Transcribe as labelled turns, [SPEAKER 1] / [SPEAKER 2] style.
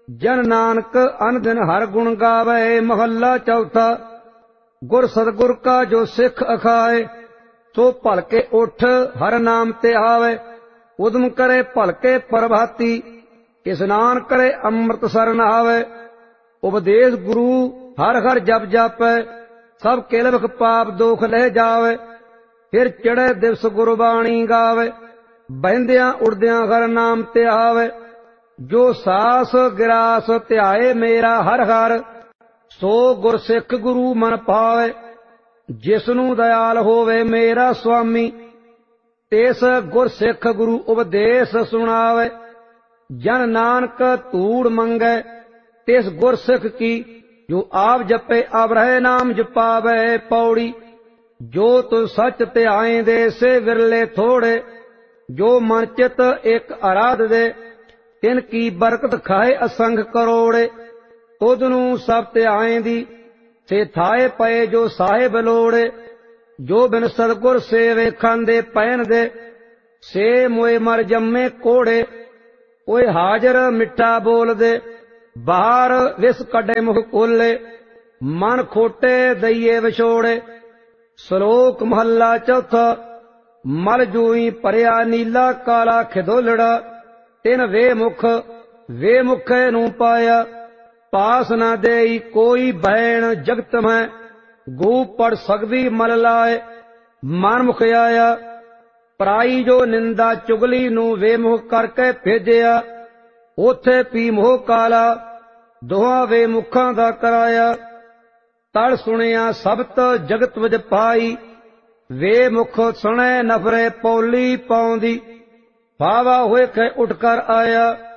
[SPEAKER 1] जन नानक अन दिन हर गुण गावे। महला चौथा। गुर सतगुर का जो सिख अखाए, सो भलके उठ हर नाम ते आवे। उदम करे भलके प्रभाती, स्नान करे अमृत सर नहावे। उपदेश गुरु हर हर जप जापै, सब किलबिख पाप दोख लह जावे। फिर चढ़े दिवस गुरबाणी गावे, बहिंदियां उड़दियां हर नाम ते आवे। जो सास गिरास ध्याए मेरा हर हर, सो गुरसिख गुरु मन पावे। जिसनू दयाल होवे मेरा स्वामी, तिस गुरसिख गुरु उपदेश सुनावे। जन नानक धूड़ मंगै तिस गुरसिख की, जो आप जपे अब रहे नाम जपावे। पौड़ी। जो तु सच ध्याएंदे से विरले थोड़े, जो मन चित एक आराध दे, तिनकी बरकत खाए असंख करोड़े। तुधनू सब ध्याएंदी से थाए पए जो साहिब लोड़े। जो बिन सतगुर सेवे खांदे पैन दे, से मोए मर जम्मे कोड़े। ओए हाजर मिठा बोल दे, बाहर विस कड़े मुख खोले। मन खोटे दईए विछोड़े। श्लोक महला चौथा। मल जूई भरिया नीला काला खिदोलड़ा, तिन वे मुखे नू पाया। पास न देई कोई बैण जगत में, गू पड़ सकदी मल लाए। मन मुख आया पराई जो निंदा चुगली नू वे मुख करके भेजिया। ओथे पी मोह काला, दोहां वे मुखां दा कराया। तड़ सुनिया सबत जगत विच पाई, वे मुख सुने नफरे पौली पाउंदी। फावा होए कै उठ कर आया।